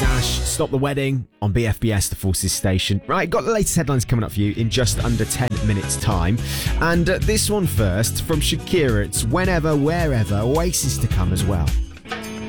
Sash, Stop the Wedding on BFBS, the Forces station. Right, got the latest headlines coming up for you in just under 10 minutes' time. And this one first, from Shakira, it's Whenever, Wherever, Oasis to come as well.